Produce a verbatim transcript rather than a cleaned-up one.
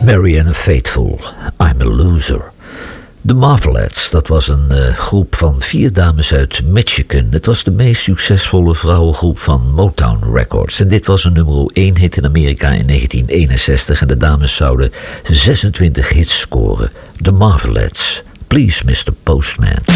Marianne Faithfull, I'm a Loser. De Marvelettes, dat was een uh, groep van vier dames uit Michigan. Het was de meest succesvolle vrouwengroep van Motown Records. En dit was een nummer één hit in Amerika in negentien eenenzestig. En de dames zouden zesentwintig hits scoren. De Marvelettes, Please mister Postman.